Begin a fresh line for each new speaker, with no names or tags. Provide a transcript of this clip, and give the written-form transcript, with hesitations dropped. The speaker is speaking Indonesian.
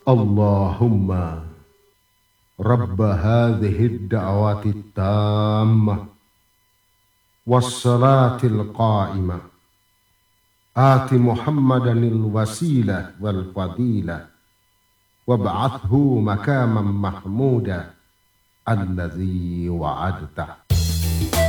Allahumma Rabb hadhihi ad-da'wati at-tammah was-salati al-qa'imah آت محمدا الوسيلة والفضيلة وابعثه مكاما محمودا الذي وعدته